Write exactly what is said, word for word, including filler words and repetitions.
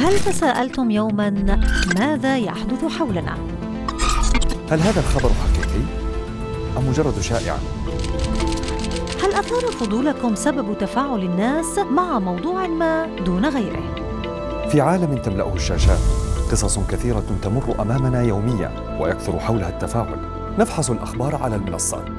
هل تساءلتم يوماً ماذا يحدث حولنا؟ هل هذا الخبر حقيقي أم مجرد شائعة؟ هل أثار فضولكم سبب تفاعل الناس مع موضوع ما دون غيره؟ في عالم تملأه الشاشات قصص كثيرة تمر أمامنا يومياً ويكثر حولها التفاعل. نفحص الأخبار على المنصات